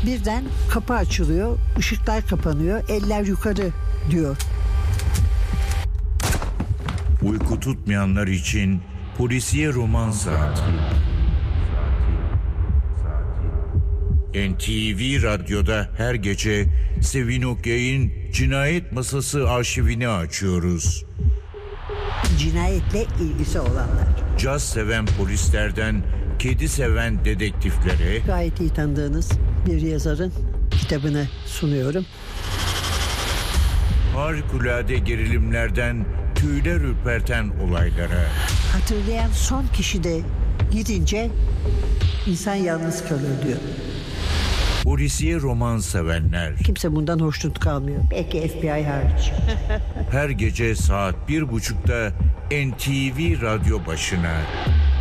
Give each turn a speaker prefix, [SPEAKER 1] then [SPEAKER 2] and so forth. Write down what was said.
[SPEAKER 1] Birden kapı açılıyor, ışıklar kapanıyor, eller yukarı diyor.
[SPEAKER 2] Uyku tutmayanlar için polisiye roman saati. NTV Radyo'da her gece Sevin Okyay'ın Cinayet Masası arşivini açıyoruz.
[SPEAKER 1] Cinayetle ilgisi olanlar.
[SPEAKER 2] Caz seven polislerden kedi seven dedektiflere,
[SPEAKER 1] Gayet iyi tanıdığınız bir yazarın kitabını sunuyorum.
[SPEAKER 2] harikulade gerilimlerden tüyler ürperten olaylara,
[SPEAKER 1] Hatırlayan son kişi de gidince insan yalnız kalıyor diyor.
[SPEAKER 2] polisiye roman sevenler.
[SPEAKER 1] Kimse bundan hoşnut kalmıyor. Belki FBI hariç.
[SPEAKER 2] Her gece saat 1.30'da NTV Radyo başına.